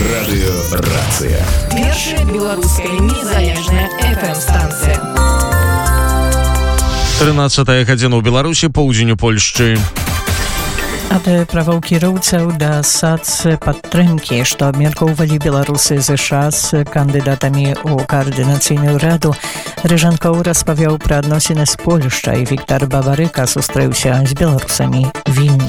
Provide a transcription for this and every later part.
Радыёрацыя. Першая беларуская незалежная FM-станцыя. 13 гадзіна ў Беларусі, поўдзень у Польшчы. Ад правоў кіроўцаў да сацпадтрымкі, што абмяркоўвалі беларусы ЗША з кандыдатамі ў каардынацыйную раду, Рыжанкоў распавёў пра адносіны з Польшчай. Віктар Бабарыка сустрэўся з беларусамі Вільні.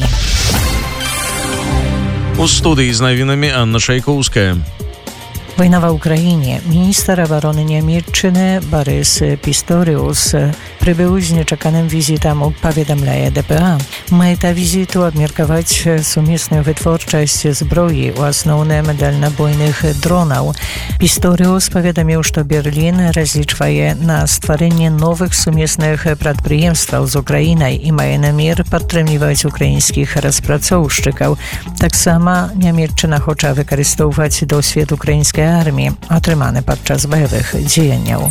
У студыі з навінамі Анна Шайкоўская. Вайна ва ўкраіне. Міністр абароны Нямецчыны Барыс Пісторыус прыбыў з нечаканым візітам, паведамляе ДПА. Мэта візіту абмеркаваць сумесную вытворчасць зброі, у асноўным дальнабойных дронаў. Пісторыус паведаміў, што Берлін разлічвае на стварэнне новых сумесных прадпрыемстваў з Украінай і мае намер падтрымліваць украінскіх распрацоўшчыкаў. Таксама Нямецчына хоча выкарыстоўваць досвед украінскай арміі, атрыманы падчас баявых дзеянняў.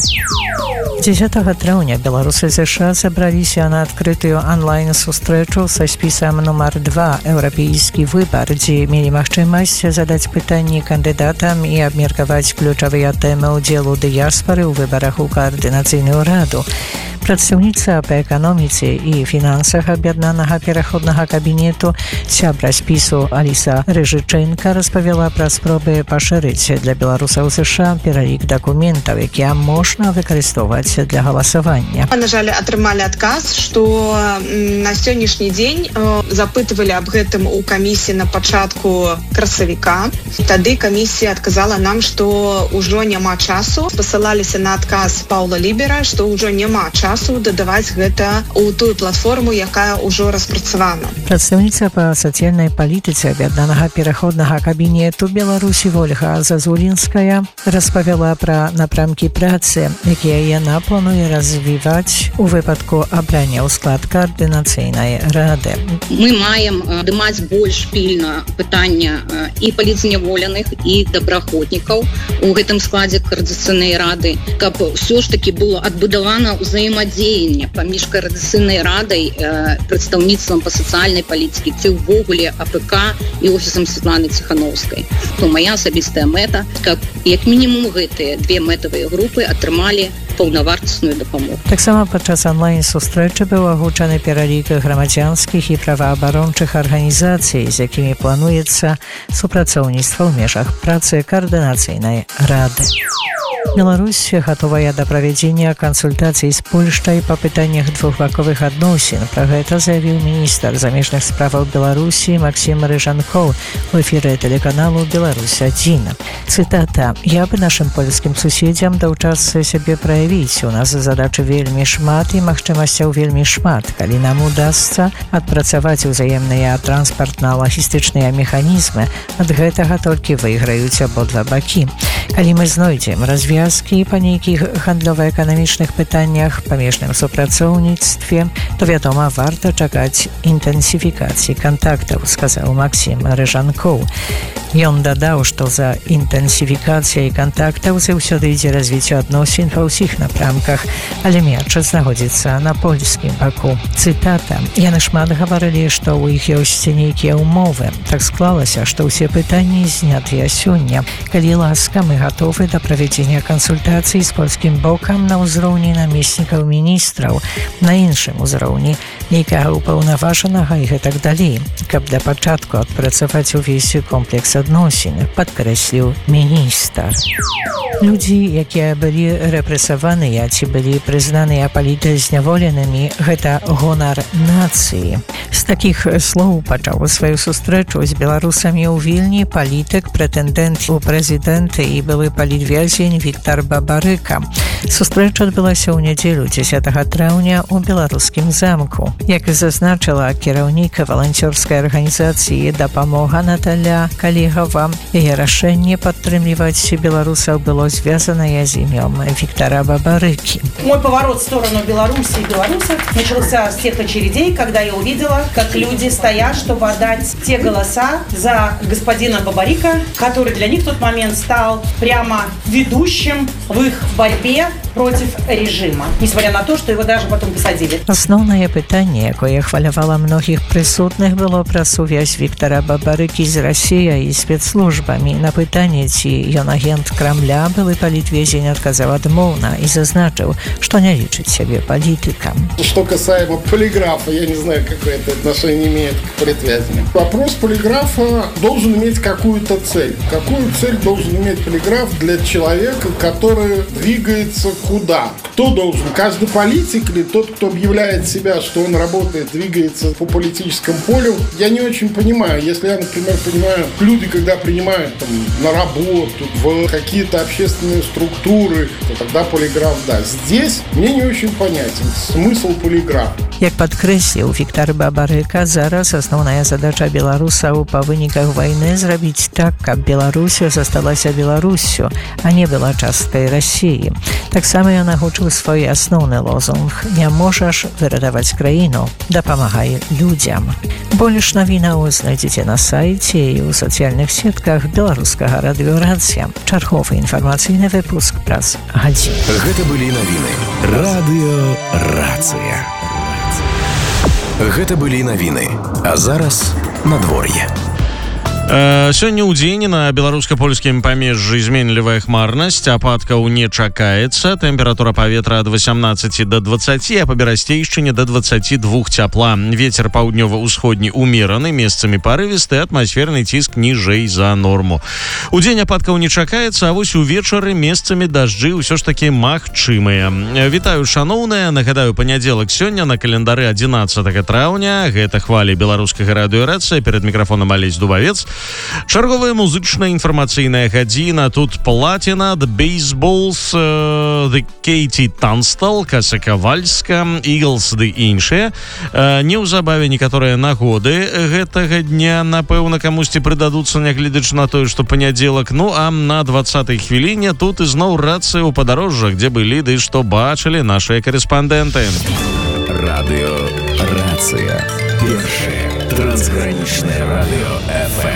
10 траўня беларусы ЗША сабраліся на адкрытую онлайн-сустрэчу са спісам нумар 2 «Еўрапейскі выбар», дзе мелі магчымасць задаць пытанні кандыдатам і абмеркаваць ключавыя тэмы ўдзелу дыяспары ў выбарах у каардынацыйную раду. Прадстаўніца па эканоміцы і фінансах аб'яднанага пераходнага кабінету, сябра спісу Аліса Рыжычэнка, распавяла пра спробы пашырыць для беларусаў ЗША пералік дакументаў, якія можна выкарыстоўваць для галасавання. На жаль, атрымалі адказ, што на сённяшні дзень запытвалі аб гэтым у камісіі на пачатку красавіка. Тады камісія адказала нам, што ўжо няма часу. Пасылаліся на адказ Паўла Лібера, што ўжо няма часу дадаваць гэта ў тую платформу, якая ўжо распрацавана. Прадстаўніца па сацыяльнай палітыцы аб'яднанага пераходнага кабінету Беларусі Ольга Зазулінская распавяла пра напрамкі працы, якія яна плануе развіваць у выпадку абрання ў склад каардынацыйнай рады. Мы маем падымаць больш пільна пытання і палітзняволеных, і добраахвотнікаў у гэтым складзе каардынацыйнай рады, каб ўсё ж такі было адбудавана ўзаемадзеянне паміж каардынацыйнай радай, прадстаўніцтвам па сацыяльнай палітыцы, ці ўвогуле АПК і офісам Святланы Ціханаўскай. То моя асабістая мэта, каб як мінімум гэтыя две мэтавыя групы атрымалі паўнавартасную дапамогу. Таксама падчас онлайн-сустрэчы быў агучаны пералік грамадзянскіх і праваабарончых арганізацый, з якімі плануецца супрацоўніцтва ў межах працы каардынацыйнай рады. Беларусь гатовая да правядзення кансультацый з Польшчай па пытаннях двухбаковых адносін. Пра гэта заявіў міністр замежных справаў Беларусі Максім Рыжанкоў у эфіры тэлеканалу «Беларусь-1». Цытата: «Я бы нашым польскім суседзям даў час сябе праявіць. У нас задачы вельмі шмат і магчымасцяў вельмі шмат. Калі нам удасца адпрацаваць узаемныя транспартна-лагістычныя механізмы, ад гэтага толькі выйграюць абодва бакі. Калі мы знойдзем развязкі па нейкіх гандлёва-эканамічных пытаннях, памежным супрацоўніцтве, то, вядома, варта чакаць інтэнсіфікацыі кантактаў», сказаў Максім Рыжанкоў. Ён дадаў, што за інтэнсіфікацыяй кантактаў заўсёды ідзе развіццё адносін па ўсіх напрамках, але мяч знаходзіцца на польскім баку. Цытата: «Яны шмат гаварылі, што ў іх ёсць нейкія ўмовы. Так склалася, што ўсе пытанні знятыя сёння. Калі ласка, мы гатовы да правядзення кансультацый з польскім бокам на ўзроўні намеснікаў міністраў, на іншым узроўні нейкага ўпаўнаважанага і гэтак далей, каб для пачатку адпрацаваць увесь комплекс адносін», падкрэсліў міністр. Людзі, якія былі рэпрэсаваныя ці былі прызнаныя палітзняволенымі, гэта гонар нацыі. З такіх слоў пачаў сваю сустрэчу з беларусамі ў Вільні палітык, прэтэндэнт у прэзідэнты і былы палітвязень Віктар Бабарыка. Сустрэча адбылася ў нядзелю 10 траўня ў беларускім замку. Як зазначыла кіраўнік валанцёрскай арганізацыі «Дапамога» Наталя Калігава, яе рашэнне падтрымліваць беларусаў было связанное с имем Виктора Бабарыки. Мой поворот в сторону Беларуси и белорусов начался с тех очередей, когда я увидела, как люди стоят, чтобы отдать те голоса за господина Бабарика, который для них в тот момент стал прямо ведущим в их борьбе против режима, несмотря на то, что его даже потом посадили. Основное pytanie, jakie chwalowała mnogich присутnych, było про связь Виктора Бабарыки z Rosją i spецслужбами. Na pytanie, czy on agent Kremla, były politwiezeń odkazał odmowna i zaznaczył, że nie liczy siebie politykiem. Что касаемо полиграфа, я не знаю, какое это отношение имеет к предвязанию. Вопрос полиграфа должен иметь какую-то цель. Какую цель должен иметь полиграф для человека, который двигается куда? Кто должен? Каждый политик или тот, кто объявляет себя, что он работает, двигается по политическому полю? Я не очень понимаю. Если я, например, понимаю, люди, когда принимают там, на работу, в какие-то общественные структуры, то тогда полиграф, да. Здесь мне не очень понятен смысл полиграфа. Jak podkreślił Wiktor Babaryka, zaraz основная задача Белорусаў po wynikach wojny zrobić tak, aby Białoruś została się Białorusią, a nie była часткой Rosji. Tak samo on nauczył swój основny lozung: nie możesz wyratować krainu, dopomagaj ludziom. Больш навінаў знайдзеце на сайце і ў сацыяльных сетках беларускага радыёрацыя. Чарговы інфармацыйны выпуск праз гадзіну. Гэта былі навіны. Радыёрацыя. Гэта былі навіны. А зараз надвор'е. Сёння ў дзень на беларуска-польскім памежжы зменлівая хмарнасць, ападкаў не чакаецца, тэмпература паветра ад 18 до 20, а па Берасцейшчыне до 22 цяпла. Вецер паўднёва-ўсходні умераны, месцамі парывісты, атмасферны ціск ніжэй за норму. Удзень ападкаў не чакаецца, а вось увечары месцамі дажджы ўсё ж такі магчымыя. Вітаю, шаноўныя, нагадаю, панядзелак сёння на календары 11 траўня. Гэта хвалі беларускага радыёрацыя, перад мікрафонам Алесь Дубавец. Чарговая музычная інфармацыйная гадзіна. Тут Платіна, The Baseballs, The Кейті Танстал, Кася Кавальска, Eagles ды іншыя. Неўзабаве некаторыя нагоды гэтага дня, напэўна, камусьці прыдадуцца, нягледзячы на тое, што панядзелак. Ну, а на 20-й хвіліне тут ізноў рацыя ў падарожжах, дзе былі ды што бачылі нашыя корэспандэнты. Радыёрацыя. Першае трансгранічнае радыё FM.